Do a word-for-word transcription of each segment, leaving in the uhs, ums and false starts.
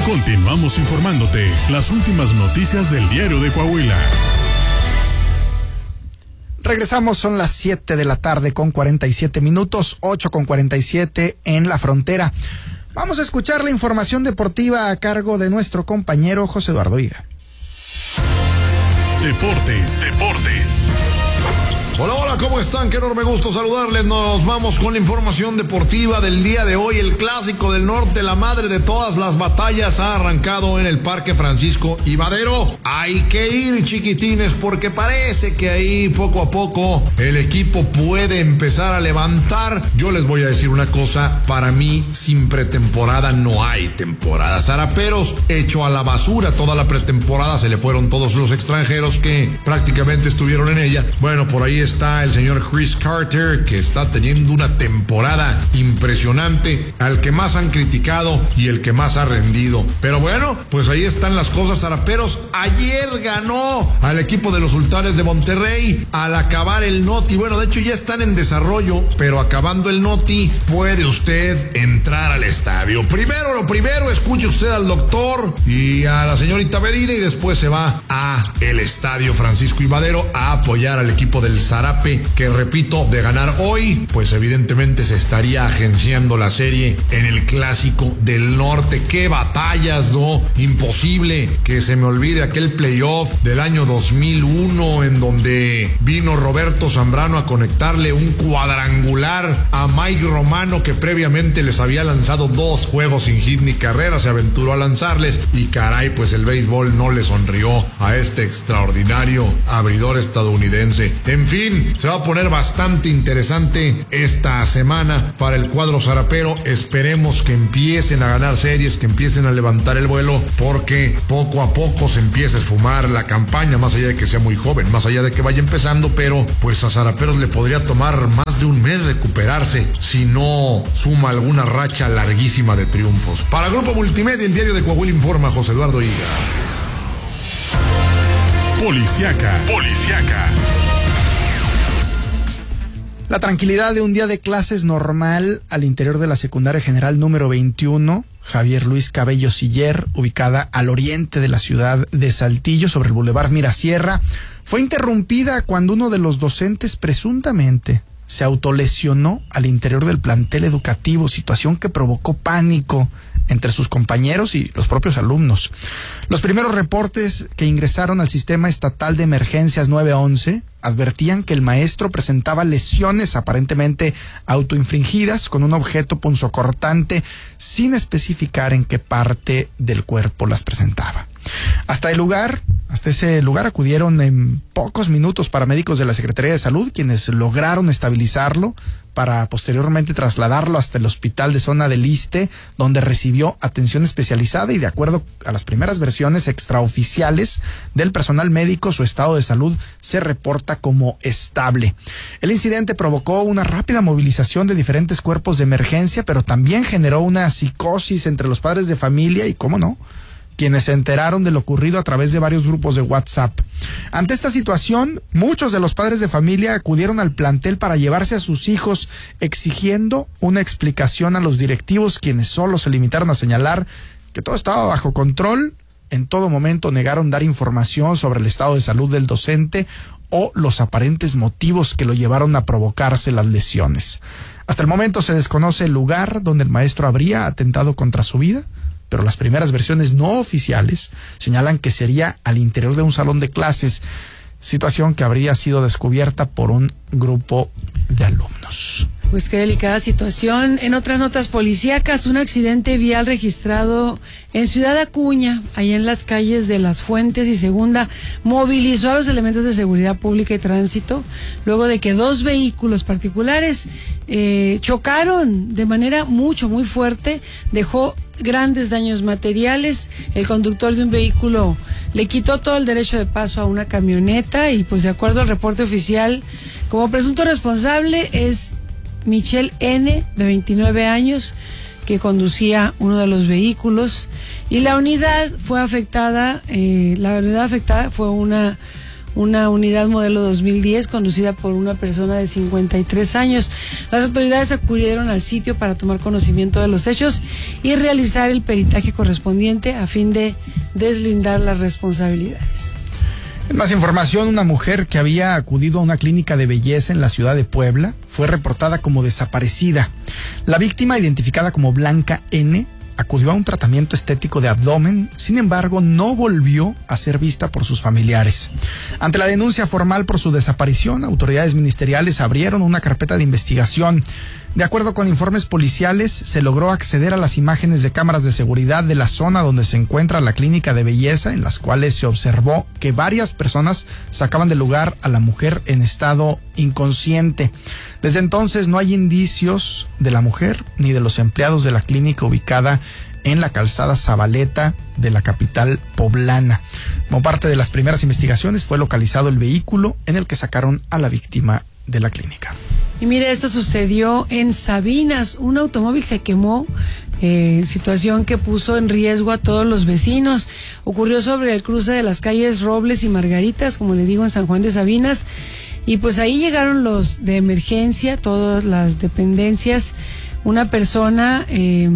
Continuamos informándote las últimas noticias del Diario de Coahuila. Regresamos, son las siete de la tarde con cuarenta y siete minutos, ocho con cuarenta y siete en la frontera. Vamos a escuchar la información deportiva a cargo de nuestro compañero José Eduardo Higa. Deportes, deportes. Hola, hola, ¿cómo están? Qué enorme gusto saludarles. Nos vamos con la información deportiva del día de hoy. El Clásico del Norte, la madre de todas las batallas, ha arrancado en el Parque Francisco y Madero. Hay que ir, chiquitines, porque parece que ahí poco a poco el equipo puede empezar a levantar. Yo les voy a decir una cosa, para mí sin pretemporada no hay temporada. Zaraperos hecho a la basura toda la pretemporada, se le fueron todos los extranjeros que prácticamente estuvieron en ella. Bueno, por ahí está el señor Chris Carter, que está teniendo una temporada impresionante, al que más han criticado y el que más ha rendido. Pero bueno, pues ahí están las cosas. Zaraperos ayer ganó al equipo de los Sultanes de Monterrey al acabar el Noti. Bueno, de hecho ya están en desarrollo, pero acabando el Noti puede usted entrar al estadio. Primero lo primero, escuche usted al doctor y a la señorita Medina y después se va a el Estadio Francisco y Madero a apoyar al equipo del Zarape, que repito, de ganar hoy, pues evidentemente se estaría agenciando la serie en el Clásico del Norte. ¡Qué batallas, no! Imposible que se me olvide aquel playoff del año dos mil uno en donde vino Roberto Zambrano a conectarle un cuadrangular a Mike Romano, que previamente les había lanzado dos juegos sin hit ni carrera, se aventuró a lanzarles y caray, pues el béisbol no le sonrió a este extraordinario abridor estadounidense. En fin, se va a poner bastante interesante esta semana para el cuadro zarapero. Esperemos que empiecen a ganar series, que empiecen a levantar el vuelo, porque poco a poco se empieza a esfumar la campaña, más allá de que sea muy joven, más allá de que vaya empezando, pero pues a Zaraperos le podría tomar más de un mes recuperarse si no suma alguna racha larguísima de triunfos. Para Grupo Multimedia, el Diario de Coahuila informa José Eduardo Higa. Policiaca, policiaca. La tranquilidad de un día de clases normal al interior de la secundaria general número veintiuno, Javier Luis Cabello Siller, ubicada al oriente de la ciudad de Saltillo, sobre el Boulevard Mirasierra, fue interrumpida cuando uno de los docentes presuntamente se autolesionó al interior del plantel educativo, situación que provocó pánico entre sus compañeros y los propios alumnos. Los primeros reportes que ingresaron al sistema estatal de emergencias nueve once advertían que el maestro presentaba lesiones aparentemente autoinfringidas con un objeto punzocortante, sin especificar en qué parte del cuerpo las presentaba. Hasta el lugar, hasta ese lugar acudieron en pocos minutos paramédicos de la Secretaría de Salud, quienes lograron estabilizarlo para posteriormente trasladarlo hasta el hospital de zona del Iste, donde recibió atención especializada y, de acuerdo a las primeras versiones extraoficiales del personal médico, su estado de salud se reporta como estable. El incidente provocó una rápida movilización de diferentes cuerpos de emergencia, pero también generó una psicosis entre los padres de familia y, cómo no, quienes se enteraron de lo ocurrido a través de varios grupos de WhatsApp. Ante esta situación, muchos de los padres de familia acudieron al plantel para llevarse a sus hijos, exigiendo una explicación a los directivos, quienes solo se limitaron a señalar que todo estaba bajo control. En todo momento negaron dar información sobre el estado de salud del docente o los aparentes motivos que lo llevaron a provocarse las lesiones. Hasta el momento se desconoce el lugar donde el maestro habría atentado contra su vida, pero las primeras versiones no oficiales señalan que sería al interior de un salón de clases, situación que habría sido descubierta por un grupo de alumnos. Pues qué delicada situación. En otras notas policíacas, un accidente vial registrado en Ciudad Acuña, allá en las calles de Las Fuentes y Segunda, movilizó a los elementos de seguridad pública y tránsito, luego de que dos vehículos particulares eh, chocaron de manera mucho, muy fuerte, dejó grandes daños materiales. El conductor de un vehículo le quitó todo el derecho de paso a una camioneta y, pues, de acuerdo al reporte oficial, como presunto responsable es Michelle N., de veintinueve años, que conducía uno de los vehículos, y la unidad fue afectada, eh, la unidad afectada fue una una unidad modelo dos mil diez conducida por una persona de cincuenta y tres años. Las autoridades acudieron al sitio para tomar conocimiento de los hechos y realizar el peritaje correspondiente a fin de deslindar las responsabilidades. En más información, una mujer que había acudido a una clínica de belleza en la ciudad de Puebla fue reportada como desaparecida. La víctima, identificada como Blanca N., acudió a un tratamiento estético de abdomen, sin embargo, no volvió a ser vista por sus familiares. Ante la denuncia formal por su desaparición, autoridades ministeriales abrieron una carpeta de investigación. De acuerdo con informes policiales, se logró acceder a las imágenes de cámaras de seguridad de la zona donde se encuentra la clínica de belleza, en las cuales se observó que varias personas sacaban del lugar a la mujer en estado inconsciente. Desde entonces no hay indicios de la mujer ni de los empleados de la clínica ubicada en la calzada Zabaleta de la capital poblana. Como parte de las primeras investigaciones, fue localizado el vehículo en el que sacaron a la víctima de la clínica. Y mire, esto sucedió en Sabinas. Un automóvil se quemó, eh, situación que puso en riesgo a todos los vecinos. Ocurrió sobre el cruce de las calles Robles y Margaritas, como le digo, en San Juan de Sabinas. Y pues ahí llegaron los de emergencia, todas las dependencias. Una persona eh,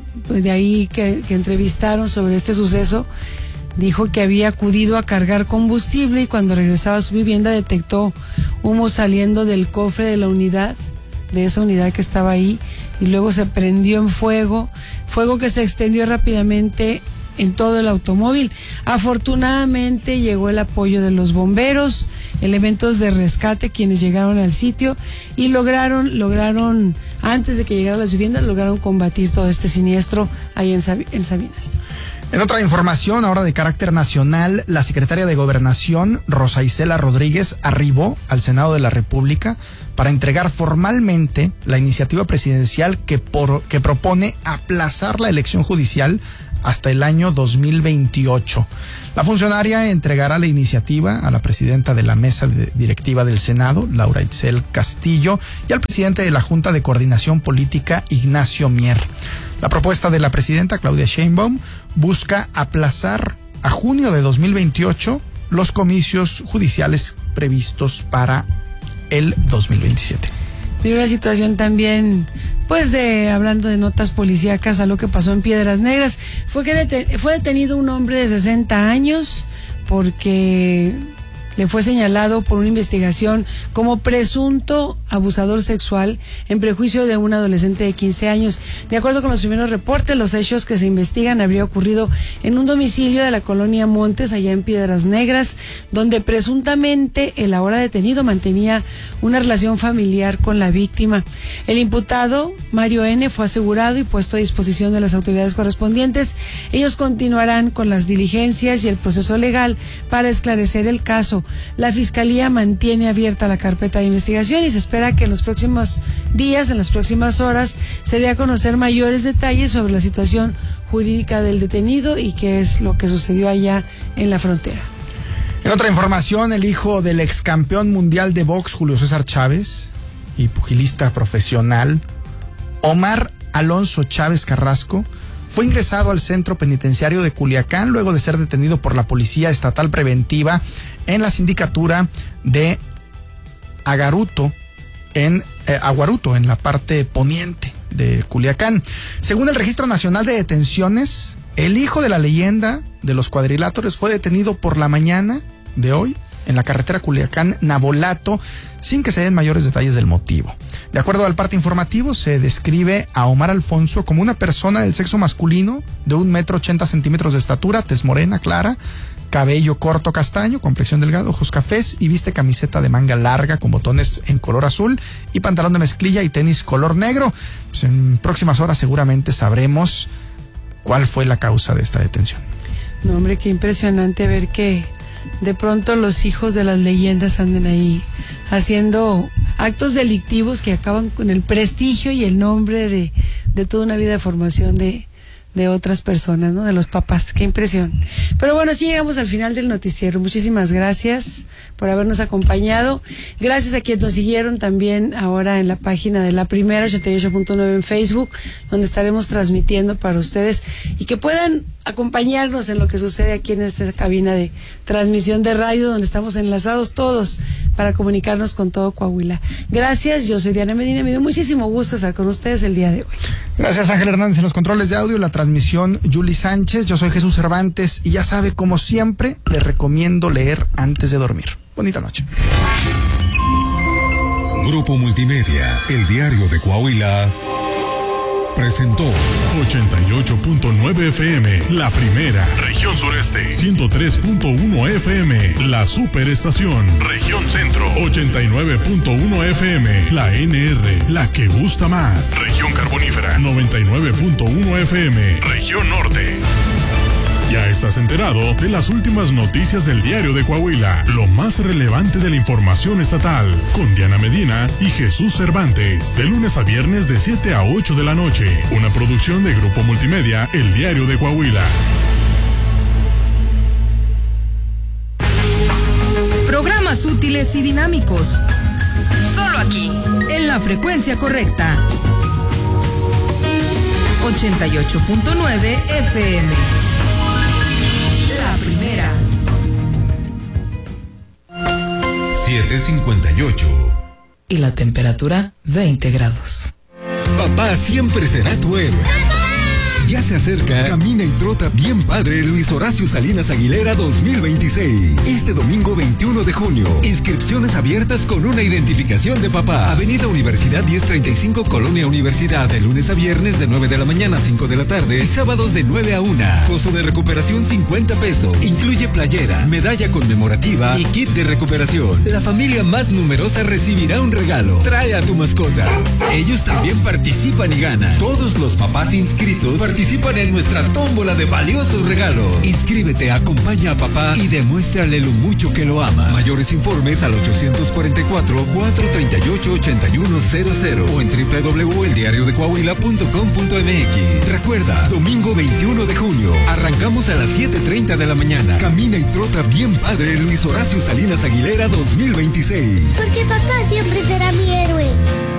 de ahí que, que entrevistaron sobre este suceso dijo que había acudido a cargar combustible y cuando regresaba a su vivienda detectó humo saliendo del cofre de la unidad, de esa unidad que estaba ahí, y luego se prendió en fuego, fuego que se extendió rápidamente en todo el automóvil. Afortunadamente llegó el apoyo de los bomberos, elementos de rescate, quienes llegaron al sitio y lograron, lograron, antes de que llegara a las viviendas, lograron combatir todo este siniestro ahí en, Sab- en Sabinas. En otra información, ahora de carácter nacional, la secretaria de Gobernación, Rosa Isela Rodríguez, arribó al Senado de la República para entregar formalmente la iniciativa presidencial que, por, que propone aplazar la elección judicial hasta el año dos mil veintiocho. La funcionaria entregará la iniciativa a la presidenta de la mesa de directiva del Senado, Laura Itzel Castillo, y al presidente de la Junta de Coordinación Política, Ignacio Mier. La propuesta de la presidenta, Claudia Sheinbaum, busca aplazar a junio de dos mil veintiocho los comicios judiciales previstos para el dos mil veintisiete. Mira una situación también, pues de, hablando de notas policíacas, a lo que pasó en Piedras Negras, fue que deten- fue detenido un hombre de sesenta años porque le fue señalado por una investigación como presunto abusador sexual en prejuicio de un adolescente de quince años. De acuerdo con los primeros reportes, los hechos que se investigan habría ocurrido en un domicilio de la colonia Montes, allá en Piedras Negras, donde presuntamente el ahora detenido mantenía una relación familiar con la víctima. El imputado, Mario N., fue asegurado y puesto a disposición de las autoridades correspondientes. Ellos continuarán con las diligencias y el proceso legal para esclarecer el caso. La Fiscalía mantiene abierta la carpeta de investigación y se espera que en los próximos días, en las próximas horas, se dé a conocer mayores detalles sobre la situación jurídica del detenido y qué es lo que sucedió allá en la frontera. En otra información, el hijo del ex campeón mundial de box, Julio César Chávez, y pugilista profesional, Omar Alonso Chávez Carrasco, fue ingresado al centro penitenciario de Culiacán luego de ser detenido por la Policía Estatal Preventiva en la sindicatura de Agaruto, en eh, Aguaruto, en la parte poniente de Culiacán. Según el Registro Nacional de Detenciones, el hijo de la leyenda de los cuadriláteros fue detenido por la mañana de hoy en la carretera Culiacán-Nabolato, sin que se den mayores detalles del motivo. De acuerdo al parte informativo, se describe a Omar Alfonso como una persona del sexo masculino de un metro ochenta centímetros de estatura, tez morena clara, cabello corto castaño, complexión delgada, ojos cafés y viste camiseta de manga larga con botones en color azul y pantalón de mezclilla y tenis color negro. Pues en próximas horas seguramente sabremos cuál fue la causa de esta detención. No, hombre, qué impresionante ver que de pronto los hijos de las leyendas anden ahí haciendo actos delictivos que acaban con el prestigio y el nombre de, de toda una vida de formación de, de otras personas, ¿no? De los papás. Qué impresión. Pero bueno, así llegamos al final del noticiero. Muchísimas gracias por habernos acompañado. Gracias a quienes nos siguieron también ahora en la página de La Primera, ochenta y ocho punto nueve en Facebook, donde estaremos transmitiendo para ustedes y que puedan acompañarnos en lo que sucede aquí en esta cabina de transmisión de radio, donde estamos enlazados todos para comunicarnos con todo Coahuila. Gracias, yo soy Diana Medina, me dio muchísimo gusto estar con ustedes el día de hoy. Gracias, Ángel Hernández en los controles de audio, la transmisión Yuli Sánchez, yo soy Jesús Cervantes y ya sabe, como siempre, le recomiendo leer antes de dormir. Bonita noche. Grupo Multimedia, el diario de Coahuila, presentó ochenta y ocho punto nueve F M, la primera, región sureste, ciento tres punto uno F M, la superestación, región centro, ochenta y nueve punto uno F M, la N R, la que gusta más, región carbonífera, noventa y nueve punto uno F M, región norte. Ya estás enterado de las últimas noticias del diario de Coahuila, lo más relevante de la información estatal, con Diana Medina y Jesús Cervantes, de lunes a viernes de siete a ocho de la noche, una producción de Grupo Multimedia, el diario de Coahuila. Programas útiles y dinámicos, solo aquí, en la frecuencia correcta, ochenta y ocho punto nueve F M. La primera. siete cincuenta y ocho. Y la temperatura veinte grados. Papá siempre será tu héroe. Ya se acerca Camina y Trota Bien Padre Luis Horacio Salinas Aguilera dos mil veintiséis. Este domingo veintiuno de junio. Inscripciones abiertas con una identificación de papá. Avenida Universidad diez treinta y cinco, Colonia Universidad. De lunes a viernes de nueve de la mañana a cinco de la tarde. Y sábados de nueve a una. Costo de recuperación cincuenta pesos. Incluye playera, medalla conmemorativa y kit de recuperación. La familia más numerosa recibirá un regalo. Trae a tu mascota. Ellos también participan y ganan. Todos los papás inscritos participan en nuestra tómbola de valiosos regalos. Inscríbete, acompaña a papá y demuéstrale lo mucho que lo ama. Mayores informes al ochocientos cuarenta y cuatro, cuatrocientos treinta y ocho, ochenta y uno cero cero o en doble u doble u doble u punto el diario de coahuila punto com punto m x. Recuerda, domingo veintiuno de junio, arrancamos a las siete treinta de la mañana. Camina y Trota Bien Padre Luis Horacio Salinas Aguilera dos mil veintiséis. Porque papá siempre será mi héroe.